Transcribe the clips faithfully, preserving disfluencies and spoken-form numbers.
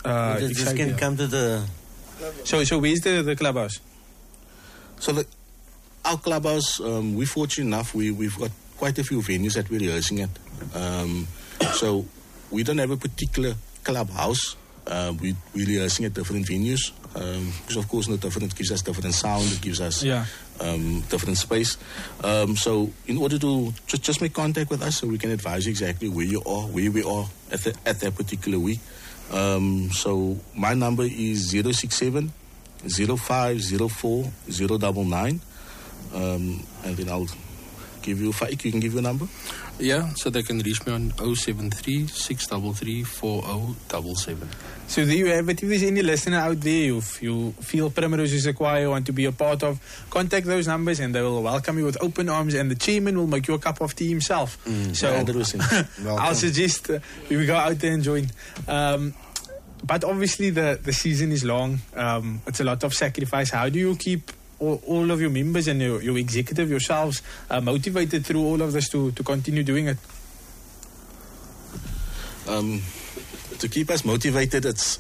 uh, This exciting. can come to the... So, so where's the, the clubhouse? So the, our clubhouse, um, we're fortunate enough, we, we've got quite a few venues that we're rehearsing at. Um, so we don't have a particular clubhouse. Uh, we, we're rehearsing at different venues. Um, because of course, no different, it gives us different sound, it gives us Yeah. um, different space. Um, so in order to just, just make contact with us so we can advise you exactly where you are, where we are at, the, at that particular week. Um, so my number is zero six seven, zero five zero four, zero nine nine. Um, and then I'll give you, Faik, you can give your number. Yeah, so they can reach me on oh seven three, six three three, four oh seven seven. So there you have it. If there's any listener out there, if you feel Primrose is a choir, want to be a part of, contact those numbers and they will welcome you with open arms, and the chairman will make you a cup of tea himself. Mm, so one hundred percent. I'll suggest uh, we go out there and join. Um, but obviously the, the season is long. Um, it's a lot of sacrifice. How do you keep all, all of your members and your, your executive yourselves uh, motivated through all of this to, to continue doing it? Um, to keep us motivated, it's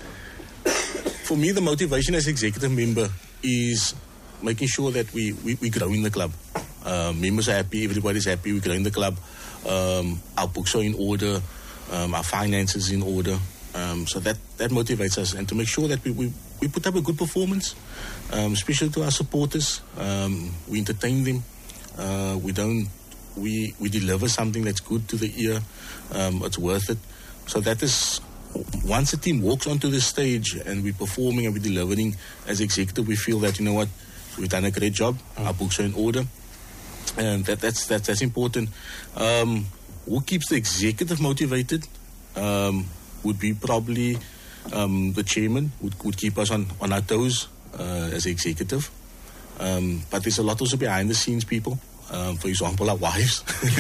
for me the motivation as executive member is making sure that we, we, we grow in the club. Uh, members are happy, everybody's happy, we grow in the club. Um, our books are in order, um, our finances in order. Um, so that, that motivates us, and to make sure that we, we, we put up a good performance, um, especially to our supporters. Um, we entertain them. Uh, we don't. We we deliver something that's good to the ear. Um, it's worth it. So that is, once a team walks onto the stage and we're performing and we're delivering as executive, we feel that, you know what, we've done a great job. Our books are in order, and that that's that's, that's important. Um, who keeps the executive motivated? Um, would be probably um, the chairman would, would keep us on, on our toes uh, as executive. Um, but there's a lot also behind the scenes people. Um, for example, our wives.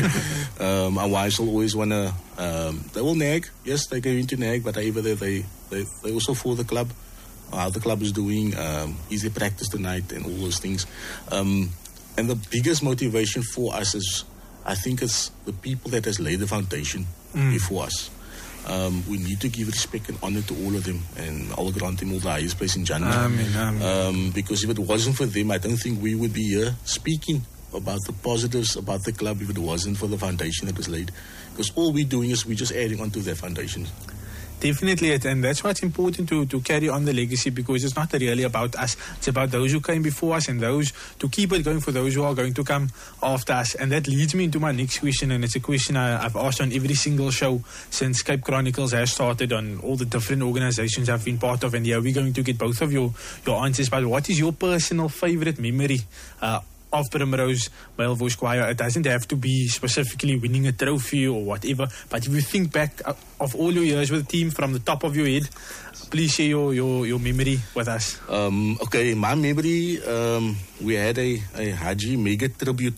um, our wives will always want to, um, they will nag. Yes, they're going to nag, but either they, they, they, they also for the club, how the club is doing, um, is there practice tonight, and all those things. Um, and the biggest motivation for us is, I think it's the people that has laid the foundation mm. before us. Um, we need to give respect and honor to all of them, and I'll grant them all the highest place in Jannah. Amen, amen. Um, because if it wasn't for them, I don't think we would be here speaking about the positives about the club if it wasn't for the foundation that was laid. Because all we're doing is we're just adding onto their foundation. Definitely, and that's why it's important to, to carry on the legacy, because it's not really about us. It's about those who came before us and those to keep it going for those who are going to come after us. And that leads me into my next question, and it's a question I, I've asked on every single show since Cape Chronicles has started, on all the different organizations I've been part of. And yeah, we're going to get both of your, your answers. But what is your personal favorite memory uh, of Primrose Male Voice Choir? It doesn't have to be specifically winning a trophy or whatever, but if you think back of all your years with the team from the top of your head, please share your, your, your memory with us. Um, okay, my memory, um, we had a, a Haji Mega tribute,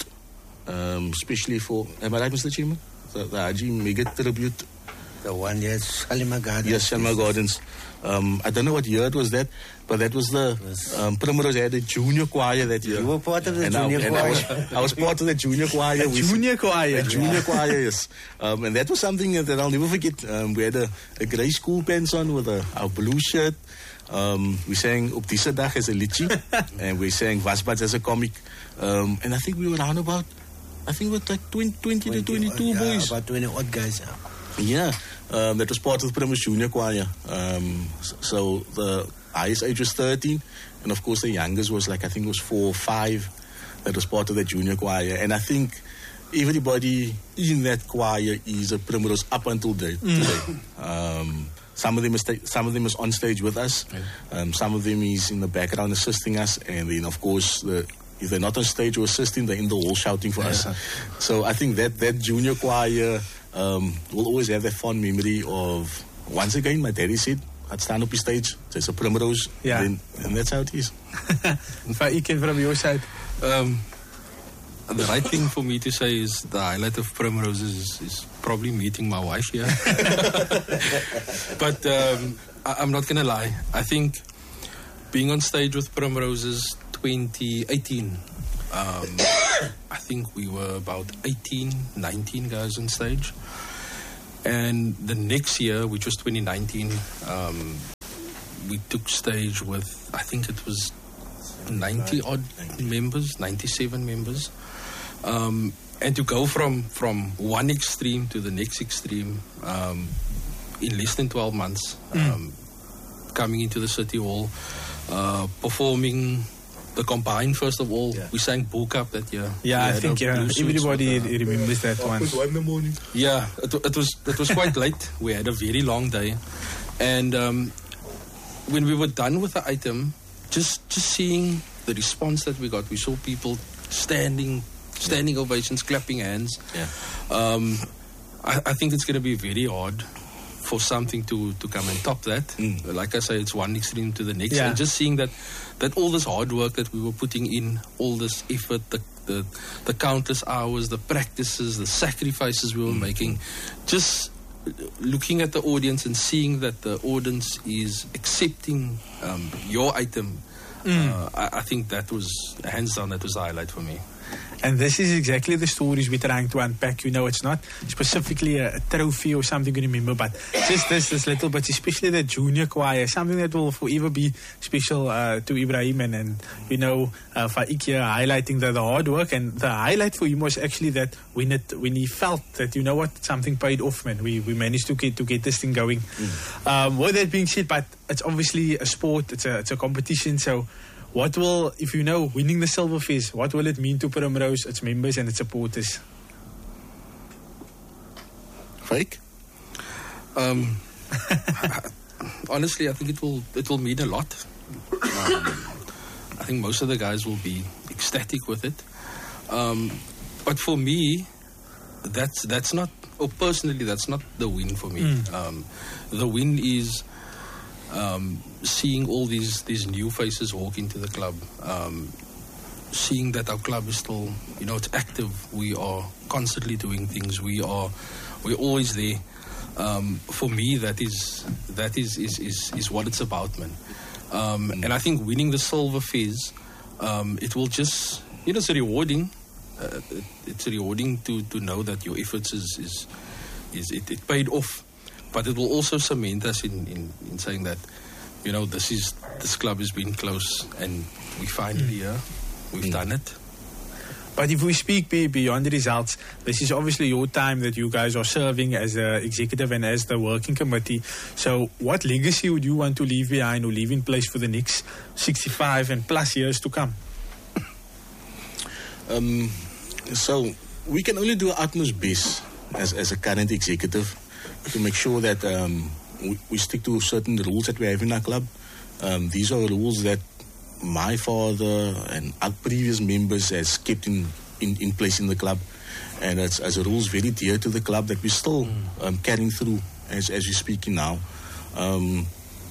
um, especially for, am I right, Mister Chairman? The, the Haji Mega tribute. The one, yes, Shalimar Gardens. Yes, Shalimar Gardens. Um, I don't know what year it was that, but that was the um, Primrose had a junior choir that year. You were part of the and junior I, choir. I was, I was part of the junior choir. A junior choir. A junior choir, yes. Um, and that was something that I'll never forget. Um, we had a, a grey school pants on with a, our blue shirt. Um, we sang Op Disa Dag as a liedjie, and we sang Wasbats as a comic. Um, and I think we were around about, I think we were like twenty, twenty to twenty-two yeah, boys. About twenty odd guys, yeah. Yeah, um, that was part of the Primrose Junior Choir. Um, so the highest age was thirteen, and of course the youngest was like, I think it was four or five. That was part of the Junior Choir, and I think everybody in that choir is a Primrose up until day, today. Mm. Um, some of them is sta- some of them is on stage with us. Um, some of them is in the background assisting us, and then of course the. If they're not on stage or assisting, they're in the hall shouting for yeah. us. So I think that that junior choir um, will always have that fond memory of, once again, my daddy said, I'd stand up on stage, there's a Primrose, yeah. and, and that's how it is. Faik, from your side? Um, the right thing for me to say is the highlight of Primrose is, is probably meeting my wife here. But um, I, I'm not going to lie. I think being on stage with Primrose is twenty eighteen, um, I think we were about eighteen, nineteen guys on stage. And the next year, which was twenty nineteen, um, we took stage with, I think it was ninety odd members, ninety-seven members. Um, and to go from, from one extreme to the next extreme um, in less than twelve months, Mm. um, coming into the City Hall, uh, performing the combine, first of all. Yeah. We sang Book Up that year. Yeah, We I had think our yeah, blue suits everybody with, uh, remembers that one. one in the morning. yeah, it, it was it was quite late. We had a very long day, and um, when we were done with the item, just just seeing the response that we got, we saw people standing, standing ovations, clapping hands. Yeah. Um, I, I think it's going to be very hard for something to, to come and top that. Mm. Like I say, it's one extreme to the next. Yeah. And just seeing that that all this hard work that we were putting in, all this effort, the the, the countless hours, the practices, the sacrifices we were Mm. making, just looking at the audience and seeing that the audience is accepting um, your item, Mm. uh, I, I think that was, hands down, that was the highlight for me. And this is exactly the stories we're trying to unpack. You know, it's not specifically a, a trophy or something you remember, but just this, this little bit, especially the junior choir, something that will forever be special uh, to Ibrahim and, and you know, uh, Faik here highlighting the, the hard work. And the highlight for him was actually that when it when he felt that, you know what, something paid off, man. We we managed to get to get this thing going. Mm. Um, with that being said, but it's obviously a sport, it's a, it's a competition, so what will, if you know, winning the Silver Fizz, what will it mean to Primrose, its members and its supporters? Fake? Um, honestly, I think it will it will mean a lot. Um, I think most of the guys will be ecstatic with it. Um, but for me, that's that's not, or personally, that's not the win for me. Mm. Um, the win is um, seeing all these these new faces walk into the club. Um, seeing that our club is still, you know, it's active. We are constantly doing things. We are, we're always there. Um, for me, that is that is is, is, is what it's about, man. Um, and I think winning the Silver Fizz, um, it will just, you know, it's rewarding. Uh, it, it's rewarding to, to know that your efforts is is, is it, it paid off. But it will also cement us in, in, in saying that, you know, this is this club has been close and we finally here. We've mm. done it. But if we speak be, beyond the results, this is obviously your time that you guys are serving as the executive and as the working committee. So what legacy would you want to leave behind or leave in place for the next sixty-five and plus years to come? Um, so we can only do our utmost best as, as a current executive to make sure that um, we, we stick to certain rules that we have in our club. Um, these are rules that my father and our previous members has kept in, in, in place in the club, and it's as a rules very dear to the club that we're still mm. um, carrying through as as we're speaking now. Um,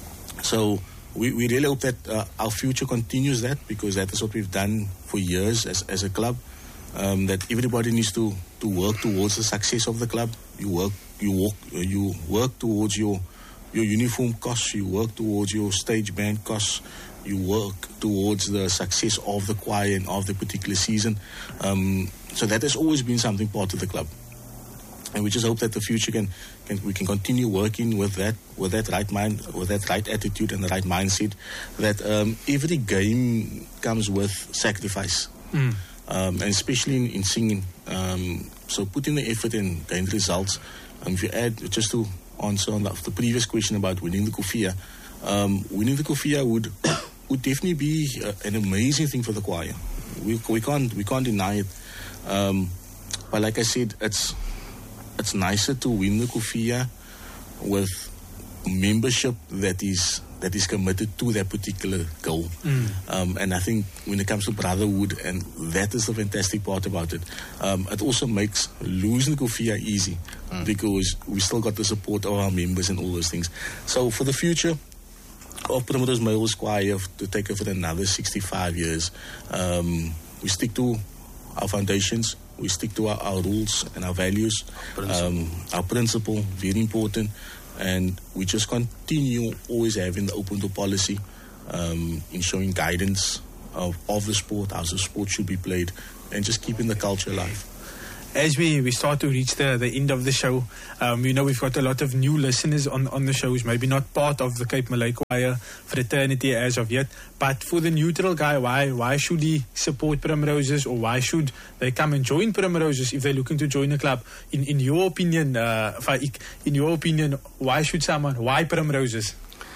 so we, we really hope that uh, our future continues that, because that is what we've done for years as, as a club. Um, that everybody needs to, to work towards the success of the club. You work you work uh, you work towards your your uniform costs. You work towards your stage band costs. You work towards the success of the choir and of the particular season. Um, so that has always been something part of the club. And we just hope that the future can, can we can continue working with that, with that right mind, with that right attitude and the right mindset. That um, every game comes with sacrifice, Mm. um, and especially in, in singing. Um, so put in the effort and gain the results. Um, if you add, just to answer on the, the previous question about winning the Kufia, um, winning the Kufia would would definitely be uh, an amazing thing for the choir. We we can't we can't deny it. Um, but like I said, it's it's nicer to win the Kufia with membership that is that is committed to that particular goal. Mm. Um, and I think when it comes to brotherhood, and that is the fantastic part about it, um, it also makes losing the Kufia easy, mm. because we still got the support of our members and all those things. So for the future of Primrose Male Choir to take over another sixty-five years, um, we stick to our foundations, we stick to our, our rules and our values, Principle. Um, our principle, very important, and we just continue always having the open door policy, um, in showing guidance of, of the sport, how the sport should be played, and just keeping the culture alive. as we, we start to reach the, the end of the show, um, you know, we've got a lot of new listeners on, on the shows, maybe not part of the Cape Malay Choir fraternity as of yet, but for the neutral guy, why why should he support Primroses, or why should they come and join Primroses if they're looking to join a club? In in your opinion, uh, Faik, in your opinion, why should someone, why Primroses?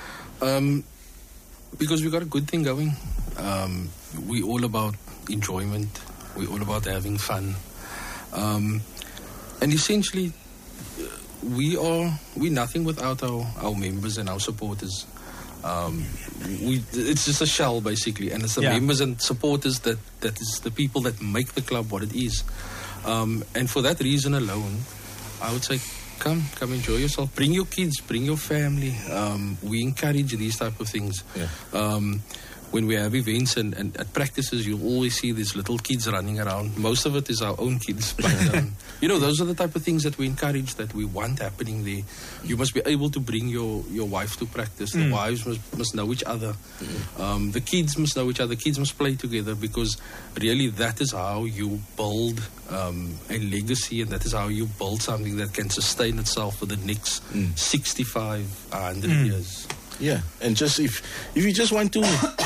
Um, because we got a good thing going. Um, we all about enjoyment. We all about having fun. Um, and essentially, we are we nothing without our, our members and our supporters. Um, we it's just a shell basically, and it's the Yeah. members and supporters that, that is the people that make the club what it is. Um, and for that reason alone, I would say, come, come enjoy yourself. Bring your kids, bring your family. Um, we encourage these type of things. Yeah. Um, when we have events and, and at practices, you'll always see these little kids running around. Most of it is our own kids. But, um, you know, those are the type of things that we encourage, that we want happening there. You must be able to bring your, your wife to practice. The Mm. wives must, must know each other. Um, the kids must know each other. Kids must play together, because really that is how you build um, a legacy, and that is how you build something that can sustain itself for the next Mm. sixty-five, one hundred Mm. years. Yeah, and just if if you just want to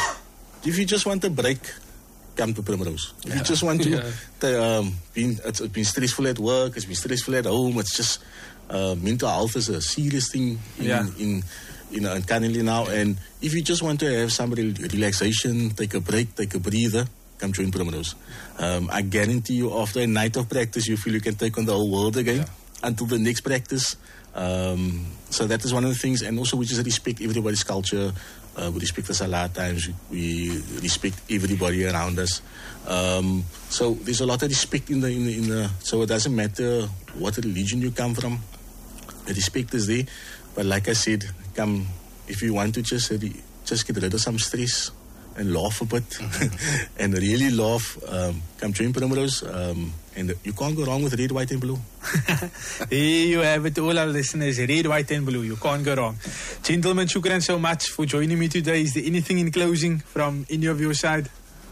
if you just want a break, come to Primrose. If you Yeah. just want to, Yeah. the, um, been, it's, it's been stressful at work, it's been stressful at home. It's just uh, mental health is a serious thing in Yeah. in you know currently now. And if you just want to have some rel- relaxation, take a break, take a breather, come join Primrose. Um, I guarantee you, after a night of practice, you feel you can take on the whole world again Yeah. until the next practice. Um, so that is one of the things, and also we just respect everybody's culture. Uh, we respect the Salah times. We respect everybody around us. Um, so there's a lot of respect in the, in the in the. So it doesn't matter what religion you come from. The respect is there. But like I said, come if you want to just uh, just get rid of some stress and laugh a bit, and really laugh. Um, come join Primrose, um, and you can't go wrong with red, white, and blue. There you have it, all our listeners, red, white and blue. You can't go wrong. Gentlemen, shukran so much for joining me today. Is there anything in closing from any of your side?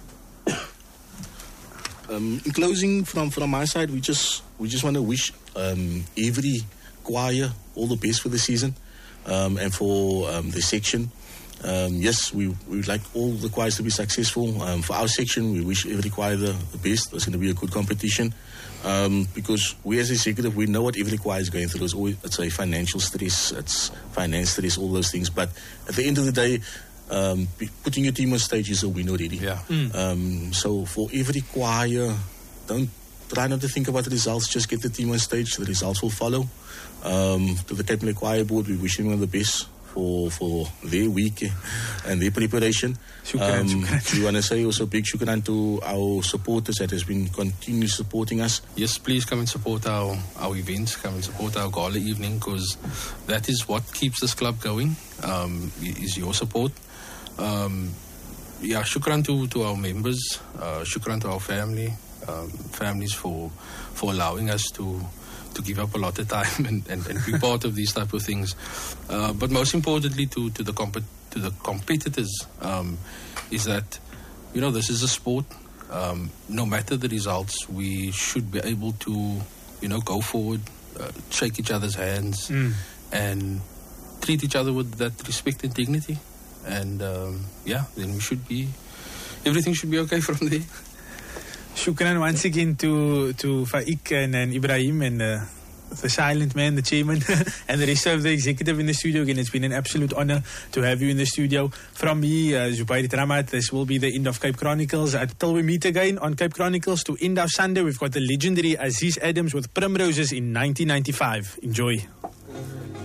Um, in closing, from from my side, we just we just want to wish um, every choir all the best for the season, um, and for um, the section. Um, yes, we we would like all the choirs to be successful. Um, for our section, we wish every choir the, the best. There's going to be a good competition, um, because we as executive, we know what every choir is going through. It's always it's a financial stress, it's finance stress, all those things. But at the end of the day, um, p- putting your team on stage is a win already. Yeah. Um, so for every choir, don't try not to think about the results. Just get the team on stage. The results will follow. Um, to the Cape Malay Choir Board, we wish them all the best for for their week and their preparation. Shukran, shukran. We want to say also big shukran to our supporters that has been continually supporting us. Yes, please come and support our, our events, come and support our gala evening, because that is what keeps this club going, um, i- is your support. Um, yeah, shukran to, to our members, uh, shukran to our family, um, families for for allowing us to to give up a lot of time and, and, and be part of these type of things. Uh, but most importantly to, to the comp- to the competitors, um, is that, you know, this is a sport. Um, no matter the results, we should be able to, you know, go forward, uh, shake each other's hands, Mm. and treat each other with that respect and dignity. And um, yeah, then we should be, everything should be okay from there. Shukran once again to to Faik and, and Ibrahim and uh, the silent man, the chairman, and the rest of the executive in the studio. Again, it's been an absolute honor to have you in the studio. From me, uh, Zubair Ramat, this will be the end of Cape Chronicles. Until we meet again on Cape Chronicles, to end our Sunday, we've got the legendary Aziz Adams with Primroses in nineteen ninety-five. Enjoy.